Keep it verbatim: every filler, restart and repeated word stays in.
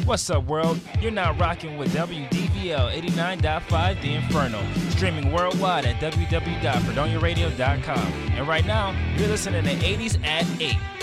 What's up, world? You're now rocking with W D V L eighty-nine point five The Inferno, streaming worldwide at w w w dot fredonia radio dot com. And right now, you're listening to eighties at eight.